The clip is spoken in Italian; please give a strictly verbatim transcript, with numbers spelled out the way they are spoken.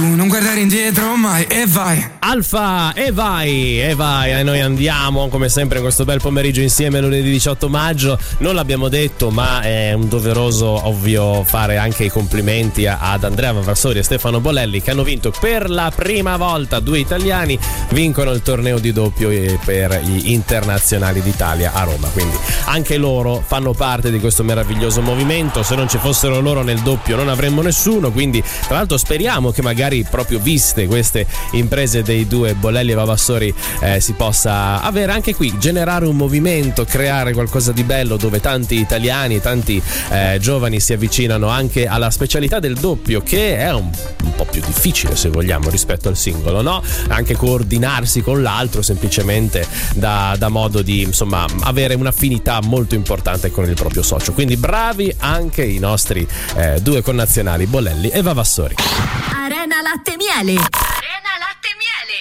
non guardare indietro mai e vai. Alfa e vai e vai e noi andiamo come sempre in questo bel pomeriggio insieme lunedì diciotto maggio. Non l'abbiamo detto, ma è un doveroso ovvio fare anche i complimenti ad Andrea Vavassori e Stefano Bolelli, che hanno vinto per la prima volta, due italiani vincono il torneo di doppio per gli internazionali d'Italia a Roma, quindi anche loro fanno parte di questo meraviglioso movimento. Se non ci fossero loro nel doppio non avremmo nessuno, quindi tra l'altro speriamo che magari proprio viste queste imprese dei due Bolelli e Vavassori eh, si possa avere anche qui, generare un movimento, creare qualcosa di bello dove tanti italiani, tanti eh, giovani si avvicinano anche alla specialità del doppio, che è un, un po' più difficile se vogliamo rispetto al singolo, no? Anche coordinarsi con l'altro semplicemente dà, dà modo di insomma avere un'affinità molto importante con il proprio socio, quindi bravi anche i nostri eh, due connazionali Bolelli e Vavassori. Arena Latte Miele.